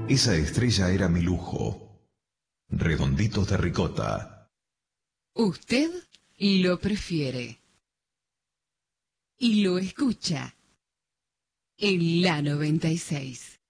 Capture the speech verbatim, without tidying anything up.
Esa estrella era mi lujo. Redonditos de ricota. Usted lo prefiere. Y lo escucha en la noventa y seis.